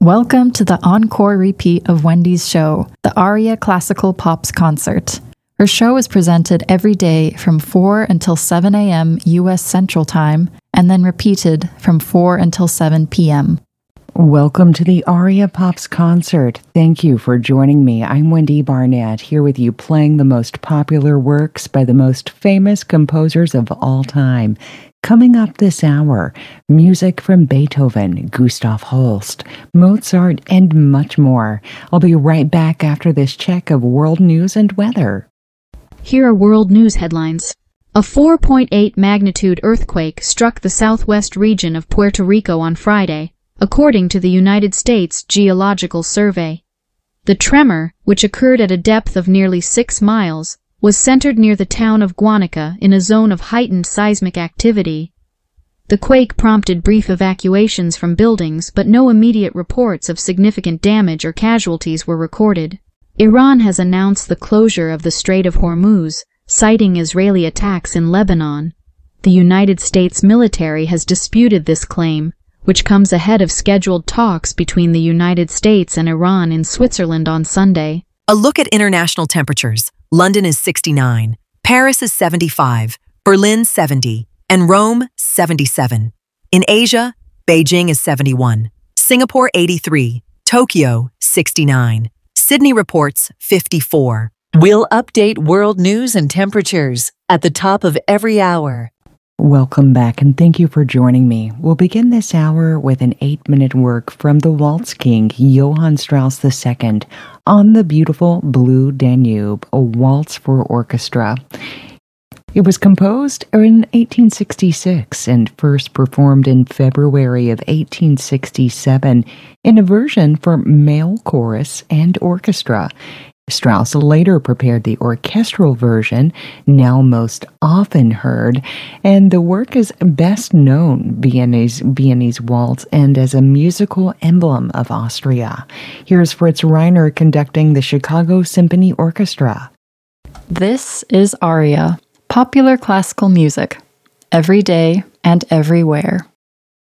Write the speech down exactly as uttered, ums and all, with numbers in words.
Welcome to the encore repeat of Wendy's show, the Aria Classical Pops Concert. Her show is presented every day from four until seven a.m. U S Central Time, and then repeated from four until seven p.m. Welcome to the Aria Pops Concert. Thank you for joining me. I'm Wendy Barnett, here with you playing the most popular works by the most famous composers of all time. Coming up this hour, music from Beethoven, Gustav Holst, Mozart, and much more. I'll be right back after this check of world news and weather. Here are world news headlines. A four point eight magnitude earthquake struck the southwest region of Puerto Rico on Friday, according to the United States Geological Survey. The tremor, which occurred at a depth of nearly six miles, was centered near the town of Guanica in a zone of heightened seismic activity. The quake prompted brief evacuations from buildings, but no immediate reports of significant damage or casualties were recorded. Iran has announced the closure of the Strait of Hormuz, citing Israeli attacks in Lebanon. The United States military has disputed this claim, which comes ahead of scheduled talks between the United States and Iran in Switzerland on Sunday. A look at international temperatures. London is sixty-nine, Paris is seventy-five, Berlin seventy, and Rome seventy-seven. In Asia, Beijing is seventy-one, Singapore eighty-three, Tokyo sixty-nine, Sydney reports fifty-four. We'll update world news and temperatures at the top of every hour. Welcome back, and thank you for joining me. We'll begin this hour with an eight-minute work from the Waltz King, Johann Strauss the Second, on the beautiful Blue Danube, a waltz for orchestra. It was composed in eighteen sixty-six and first performed in February of eighteen sixty-seven in a version for male chorus and orchestra. Strauss later prepared the orchestral version, now most often heard, and the work is best known Viennese, Viennese waltz and as a musical emblem of Austria. Here's Fritz Reiner conducting the Chicago Symphony Orchestra. This is Aria, popular classical music, every day and everywhere.